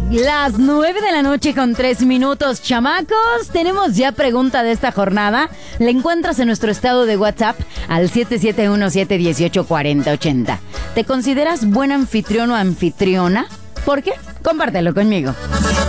Las 9 de la noche con 3 minutos, chamacos. Tenemos ya pregunta de esta jornada. La encuentras en nuestro estado de WhatsApp al 771-718-4080. ¿Te consideras buen anfitrión o anfitriona? ¿Por qué? Compártelo conmigo.